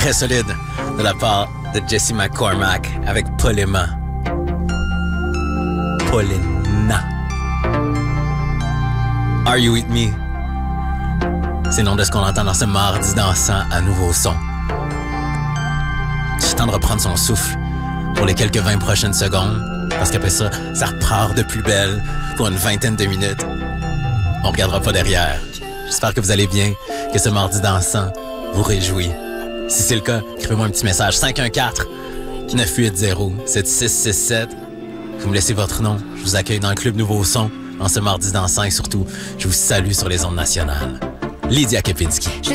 très solide de la part de Jesse McCormack avec Polema. Polena. Are You With Me? C'est le nom de ce qu'on entend dans ce mardi dansant à nouveau son. C'est temps de reprendre son souffle pour les quelques 20 prochaines secondes, parce qu'après ça, ça repart de plus belle pour une vingtaine de minutes. On regardera pas derrière. J'espère que vous allez bien, que ce mardi dansant vous réjouit. Si c'est le cas, écrivez-moi un petit message. 514-980-7667. Vous me laissez votre nom. Je vous accueille dans le Club Nouveau Son en ce mardi dansant et surtout, je vous salue sur les ondes nationales. Lydia Kepinski.